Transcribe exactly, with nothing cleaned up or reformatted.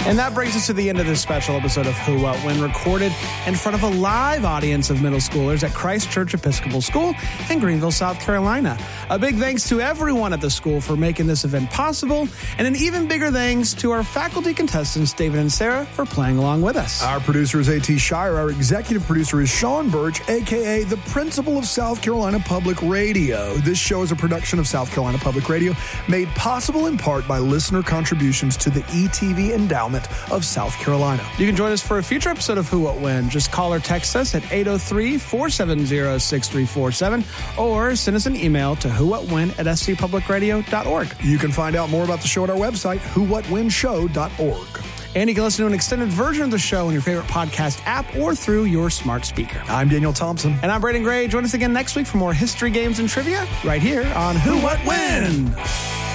And that brings us to the end of this special episode of Who, What, When, recorded in front of a live audience of middle schoolers at Christ Church Episcopal School in Greenville, South Carolina. A big thanks to everyone at the school for making this event possible, and an even bigger thanks to our faculty contestants, David and Sarah, for playing along with us. Our producer is A T Shire. Our executive producer is Sean Birch, a k a the principal of South Carolina Public Radio. This show is a production of South Carolina Public Radio, made possible in part by listener contributions to the E T V Endowment of South Carolina. You can join us for a future episode of Who, What, When. Just call or text us at eight oh three, four seven zero, six three four seven or send us an email to who what when at s c public radio dot org. You can find out more about the show at our website, who what when show dot org. And you can listen to an extended version of the show on your favorite podcast app or through your smart speaker. I'm Daniel Thompson. And I'm Braden Gray. Join us again next week for more history, games, and trivia right here on Who, What, When.